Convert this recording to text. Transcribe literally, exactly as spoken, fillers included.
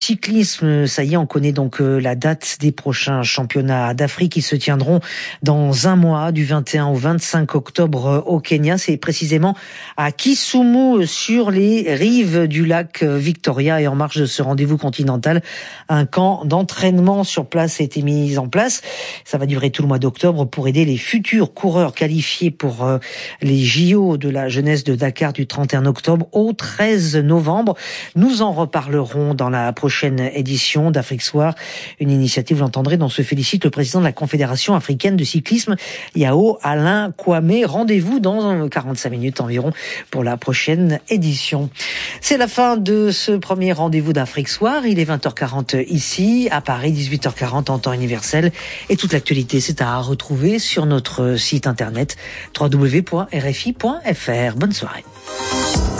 Cyclisme, ça y est, on connaît donc la date des prochains championnats d'Afrique qui se tiendront dans un mois, du vingt et un au vingt-cinq octobre au Kenya. C'est précisément à Kisumu, sur les rives du lac Victoria. Et en marge de ce rendez-vous continental, un camp d'entraînement sur place a été mis en place. Ça va durer tout le mois d'octobre pour aider les futurs coureurs qualifiés pour les J O de la jeunesse de Dakar du trente et un octobre au treize novembre. Nous en reparlerons dans la prochaine prochaine édition d'Afrique Soir, une initiative, vous l'entendrez, dont se félicite le président de la Confédération africaine de cyclisme, Yao Alain Kwame. Rendez-vous dans quarante-cinq minutes environ pour la prochaine édition. C'est la fin de ce premier rendez-vous d'Afrique Soir. Il est vingt heures quarante ici, à Paris, dix-huit heures quarante en temps universel. Et toute l'actualité, c'est à retrouver sur notre site internet w w w point r f i point f r. Bonne soirée.